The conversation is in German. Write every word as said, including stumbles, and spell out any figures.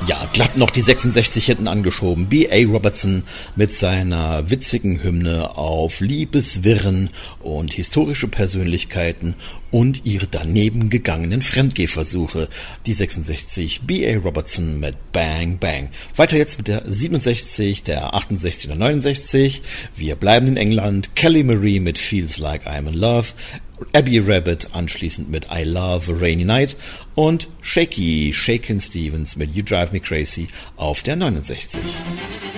Ja, glatt noch die sechsundsechzig hinten angeschoben. B A Robertson mit seiner witzigen Hymne auf Liebeswirren und historische Persönlichkeiten und ihre daneben gegangenen Fremdgehversuche. Die sechsundsechzig, B A Robertson mit Bang Bang. Weiter jetzt mit der siebenundsechzig, der achtundsechzig und der neunundsechzig. Wir bleiben in England. Kelly Marie mit Feels Like I'm in Love. Abby Rabbit anschließend mit I Love a Rainy Night und Shaky, Shakin' Stevens mit You Drive Me Crazy auf der neunundsechzig.